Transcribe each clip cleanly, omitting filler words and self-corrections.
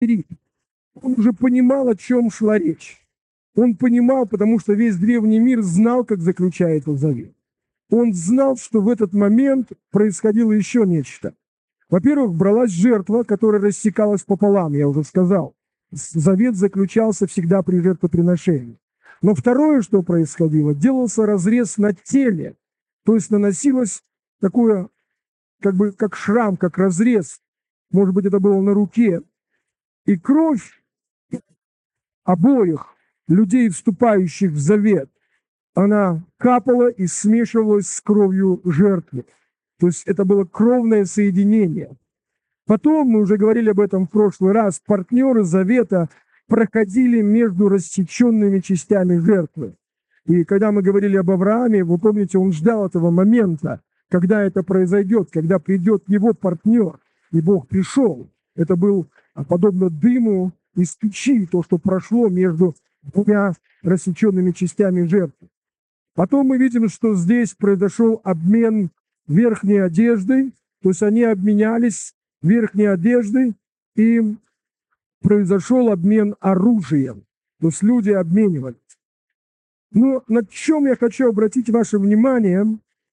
Он уже понимал, о чем шла речь. Он понимал, потому что весь древний мир знал, как заключается завет. Он знал, что в этот момент происходило еще нечто. Во-первых, бралась жертва, которая рассекалась пополам, я уже сказал. Завет заключался всегда при жертвоприношении. Но второе, что происходило, делался разрез на теле, то есть наносилось такое, как шрам, как разрез, может быть, это было на руке, и кровь обоих людей, вступающих в завет, она капала и смешивалась с кровью жертвы. То есть это было кровное соединение. Потом, мы уже говорили об этом в прошлый раз, партнеры завета проходили между рассеченными частями жертвы. И когда мы говорили об Аврааме, вы помните, он ждал этого момента, когда это произойдет, когда придет его партнер, и Бог пришел. Это был подобно дыму из печи, то, что прошло между двумя рассеченными частями жертвы. Потом мы видим, что здесь произошел обмен верхней одеждой, то есть они обменялись верхней одеждой, и произошел обмен оружием, то есть люди обменивались. Но на чем я хочу обратить ваше внимание,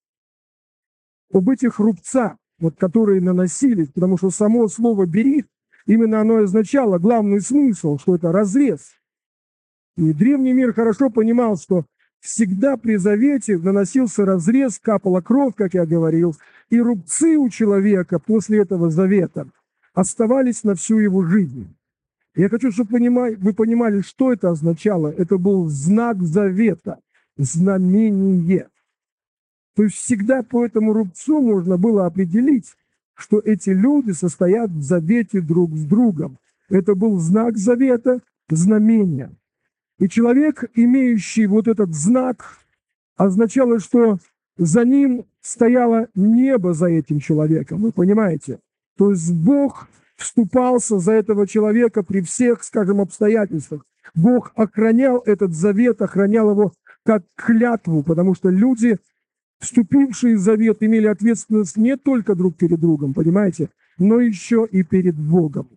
об этих рубцах, которые наносились, потому что само слово «берит», именно оно означало главный смысл, что это разрез. И древний мир хорошо понимал, что всегда при завете наносился разрез, капала кровь, как я говорил, и рубцы у человека после этого завета оставались на всю его жизнь. Я хочу, чтобы вы понимали, что это означало. Это был знак завета, знамение. То есть всегда по этому рубцу можно было определить, что эти люди состоят в завете друг с другом. Это был знак завета, знамение. И человек, имеющий вот этот знак, означало, что за ним стояло небо за этим человеком. Вы понимаете? То есть Бог вступался за этого человека при всех, скажем, обстоятельствах. Бог охранял этот завет, охранял его как клятву, потому что люди, вступившие в завет, имели ответственность не только друг перед другом, понимаете, но еще и перед Богом.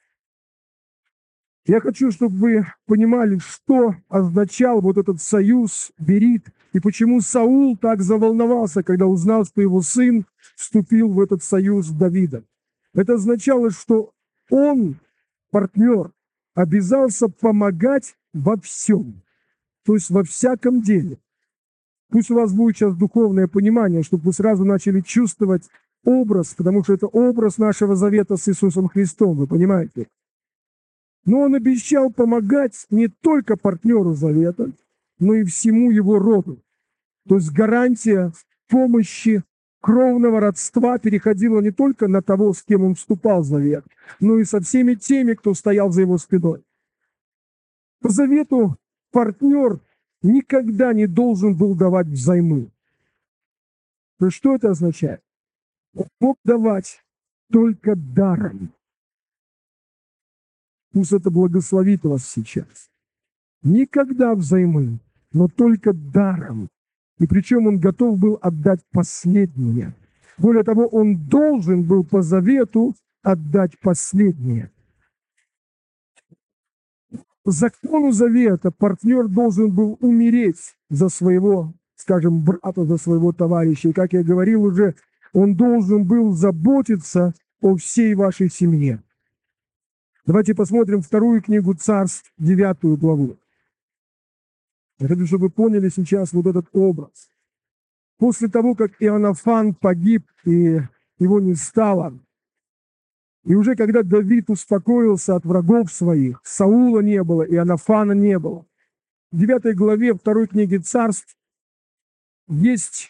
Я хочу, чтобы вы понимали, что означал вот этот союз Берит, и почему Саул так заволновался, когда узнал, что его сын вступил в этот союз с Давидом. Это означало, что он, партнер, обязался помогать во всем, то есть во всяком деле. Пусть у вас будет сейчас духовное понимание, чтобы вы сразу начали чувствовать образ, потому что это образ нашего завета с Иисусом Христом, вы понимаете? Но он обещал помогать не только партнеру завета, но и всему его роду. То есть гарантия помощи, кровного родства переходила не только на того, с кем он вступал в завет, но и со всеми теми, кто стоял за его спиной. По завету партнер никогда не должен был давать взаймы. То есть что это означает? Он мог давать только даром. Пусть это благословит вас сейчас. Никогда взаймы, но только даром. И причем он готов был отдать последнее. Более того, он должен был по завету отдать последнее. По закону завета партнер должен был умереть за своего, скажем, брата, за своего товарища. И, как я говорил уже, он должен был заботиться о всей вашей семье. Давайте посмотрим вторую книгу Царств, 9 главу. Я хочу, чтобы вы поняли сейчас вот этот образ. После того, как Иоаннафан погиб и его не стало, и уже когда Давид успокоился от врагов своих, Саула не было, Иоаннафана не было, в 9 главе второй книги Царств есть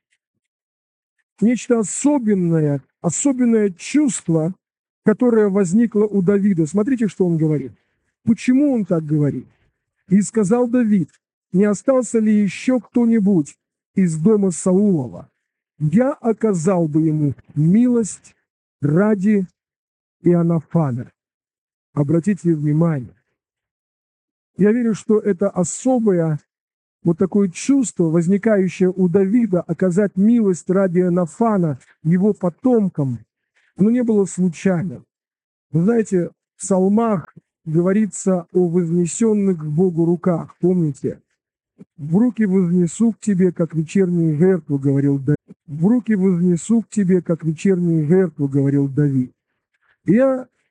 нечто особенное чувство, которое возникло у Давида. Смотрите, что он говорит. Почему он так говорит? «И сказал Давид, не остался ли еще кто-нибудь из дома Саулова? Я оказал бы ему милость ради Иоаннафана». Обратите внимание. Я верю, что это особое вот такое чувство, возникающее у Давида, оказать милость ради Иоаннафана, его потомкам, оно не было случайным. Вы знаете, В псалмах говорится о вознесенных к Богу руках. Помните? «В руки вознесу к тебе, как вечернюю жертву», говорил Давид. «В руки вознесу к тебе, как вечернюю жертву», говорил Давид. Я